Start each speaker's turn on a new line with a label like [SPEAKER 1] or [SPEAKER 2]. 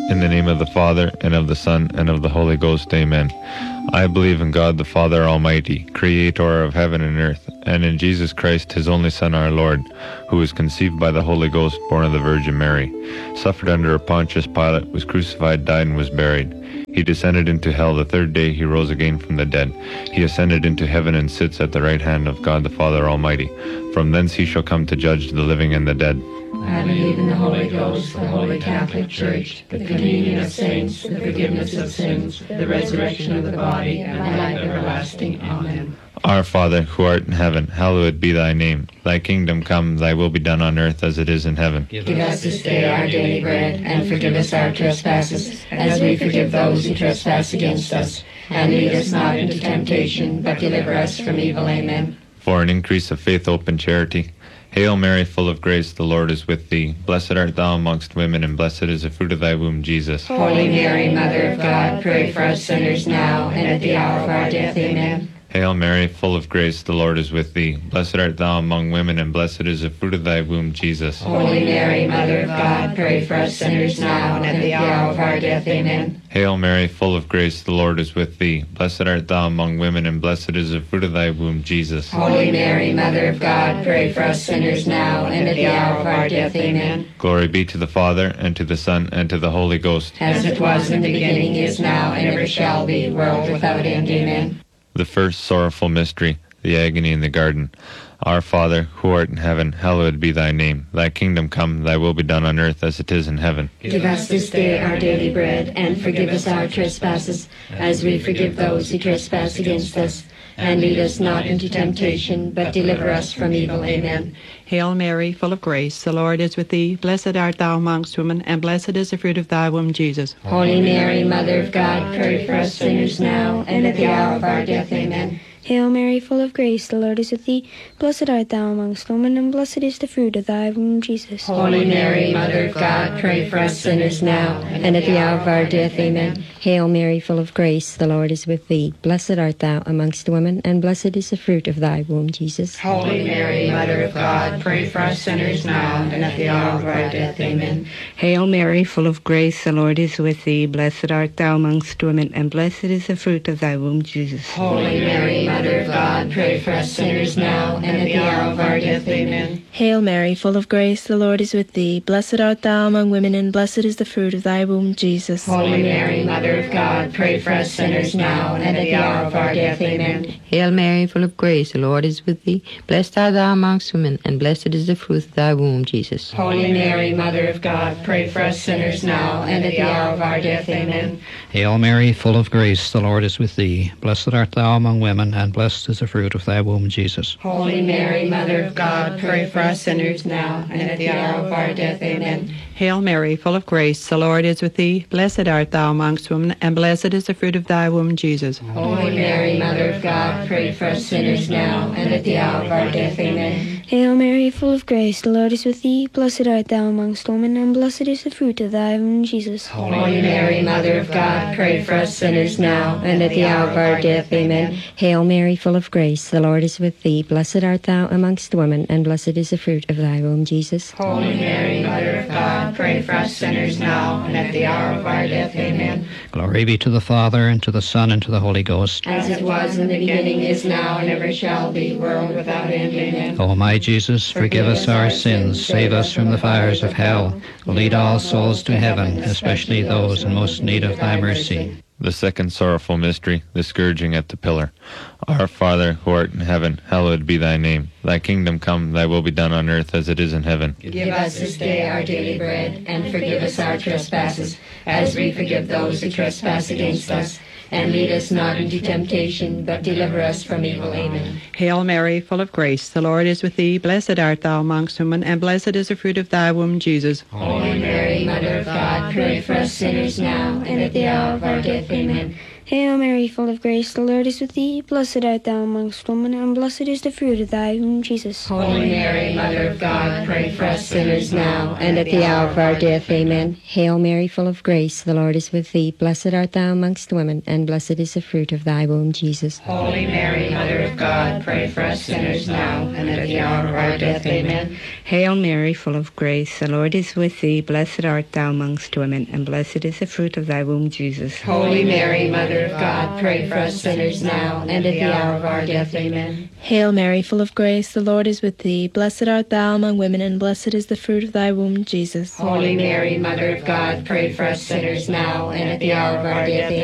[SPEAKER 1] In the name of the Father, and of the Son, and of the Holy Ghost. Amen. I believe in God the Father Almighty, creator of heaven and earth, and in Jesus Christ, his only Son, our Lord, who was conceived by the Holy Ghost, born of the Virgin Mary, suffered under Pontius Pilate, was crucified, died, and was buried. He descended into hell. The third day he rose again from the dead. He ascended into heaven and sits at the right hand of God the Father Almighty. From thence he shall come to judge the living and the dead.
[SPEAKER 2] I believe in the Holy Ghost, the Holy Catholic Church, the communion of saints, the forgiveness of sins, the resurrection of the body, and life everlasting. Amen.
[SPEAKER 1] Our Father, who art in heaven, hallowed be thy name. Thy kingdom come, thy will be done on earth as it is in heaven.
[SPEAKER 2] Give us this day our daily bread, and forgive us our trespasses, as we forgive those who trespass against us. And lead us not into temptation, but deliver us from evil. Amen.
[SPEAKER 1] For an increase of faith, hope, and charity. Hail Mary, full of grace, the Lord is with thee. Blessed art thou amongst women, and blessed is the fruit of thy womb, Jesus.
[SPEAKER 2] Holy Mary, Mother of God, pray for us sinners now and at the hour of our death. Amen.
[SPEAKER 1] Hail Mary, full of grace, the Lord is with thee. Blessed art thou among women, and blessed is the fruit of thy womb, Jesus.
[SPEAKER 2] Holy Mary, Mother of God, pray for us sinners now and at the hour of our death. Amen.
[SPEAKER 1] Hail Mary, full of grace, the Lord is with thee. Blessed art thou among women, and blessed is the fruit of thy womb, Jesus.
[SPEAKER 2] Holy Mary, Mother of God, pray for us sinners now and at the hour of our death. Amen.
[SPEAKER 1] Glory be to the Father, and to the Son, and to the Holy Ghost.
[SPEAKER 2] As it was in the beginning, is now, and ever shall be, world without end. Amen.
[SPEAKER 1] The first sorrowful mystery, the agony in the garden. Our Father, who art in heaven, hallowed be thy name. Thy kingdom come, thy will be done on earth as it is in heaven.
[SPEAKER 2] Give us this day our daily bread, and forgive us our trespasses, as we forgive those who trespass against us. And lead us not into temptation, but deliver us from evil. Amen.
[SPEAKER 3] Hail Mary, full of grace, the Lord is with thee. Blessed art thou amongst women, and blessed is the fruit of thy womb, Jesus.
[SPEAKER 2] Holy Mary, Mother of God, pray for us sinners now and at the hour of our death. Amen.
[SPEAKER 4] Hail Mary, full of grace, the Lord is with thee. Blessed art thou amongst women, and blessed is the fruit of thy womb, Jesus.
[SPEAKER 2] Holy Mary, Mother of God, pray for us sinners now and at the hour of our death. Amen.
[SPEAKER 5] Hail Mary, full of grace, the Lord is with thee. Blessed art thou amongst women, and blessed is the fruit of thy womb, Jesus.
[SPEAKER 2] Holy Mary, Mother of God, pray for us sinners now and at the hour of our death. Amen.
[SPEAKER 6] Hail Mary, full of grace, the Lord is with thee. Blessed art thou amongst women, and blessed is the fruit of thy womb, Jesus.
[SPEAKER 2] Holy Mary, Mother of God, pray for us sinners now and at the hour of our death. Amen.
[SPEAKER 7] Hail Mary, full of grace, the Lord is with thee. Blessed art thou among women, and blessed is the fruit of thy womb, Jesus.
[SPEAKER 2] Holy Mary, Mother of God, pray for us sinners now and at the hour of our death. Amen.
[SPEAKER 8] Hail Mary, full of grace, the Lord is with thee. Blessed art thou amongst women, and blessed is the fruit of thy womb, Jesus.
[SPEAKER 2] Holy Mary, Mother of God, pray for us sinners now and at the hour of our death. Amen.
[SPEAKER 9] Hail Mary, full of grace, the Lord is with thee. Blessed art thou among women, and blessed is the fruit of thy womb, Jesus.
[SPEAKER 2] Holy Mary, Mother of God, pray for us sinners now and at the hour of our death. Amen.
[SPEAKER 3] Hail Mary, full of grace, the Lord is with thee. Blessed art thou amongst women, and blessed is the fruit of thy womb, Jesus.
[SPEAKER 2] Holy Mary, Mother of God, pray for us sinners now and at the hour of our death. Amen.
[SPEAKER 4] Hail Mary, full of grace, the Lord is with thee. Blessed art thou amongst women, and blessed is the fruit of thy womb, Jesus.
[SPEAKER 2] Holy Mary, Mother of God, pray for us sinners now and at the hour of our death. Amen.
[SPEAKER 5] Hail Mary, full of grace, the Lord is with thee. Blessed art thou amongst women, and blessed is the fruit of thy womb, Jesus.
[SPEAKER 2] Holy Mary, Mother of God, pray for us sinners now and at the hour of our death. Amen.
[SPEAKER 9] Glory be to the Father, and to the Son, and to the Holy Ghost.
[SPEAKER 2] As it was in the beginning, is now, and ever shall be, world without end. Amen.
[SPEAKER 9] O my Jesus, forgive us our sins, save us from the fires of hell, lead all souls to heaven, especially those in most need of thy mercy.
[SPEAKER 1] The second sorrowful mystery, the scourging at the pillar. Our Father, who art in heaven, hallowed be thy name. Thy kingdom come, thy will be done on earth as it is in heaven.
[SPEAKER 2] Give us this day our daily bread, and forgive us our trespasses, as we forgive those who trespass against us. And lead us not into temptation, but deliver us from evil. Amen.
[SPEAKER 3] Hail Mary, full of grace, the Lord is with thee. Blessed art thou amongst women, and blessed is the fruit of thy womb, Jesus.
[SPEAKER 2] Holy Mary, Mother of God, pray for us sinners now and at the hour of our death. Amen.
[SPEAKER 4] Hail Mary, full of grace, the Lord is with thee. Blessed art thou amongst women, and blessed is the fruit of thy womb, Jesus.
[SPEAKER 2] Holy Mary, Mother of God, pray for us sinners now and at the hour of our death. Amen.
[SPEAKER 5] Hail Mary, full of grace, the Lord is with thee. Blessed art thou amongst women, and blessed is the fruit of thy womb, Jesus.
[SPEAKER 2] Holy Mary, Mother of God, pray for us sinners now and at the hour of our death. Amen.
[SPEAKER 6] Hail Mary, full of grace, the Lord is with thee. Blessed art thou amongst women, and blessed is the fruit of thy womb, Jesus.
[SPEAKER 2] Holy Mary, Mother of God, pray for us sinners now and at the hour of our death. Amen.
[SPEAKER 7] Hail Mary, full of grace, the Lord is with thee. Blessed art thou among women, and blessed is the fruit of thy womb, Jesus.
[SPEAKER 2] Holy Mary, Mother of God, pray for us sinners now and at the hour of our death.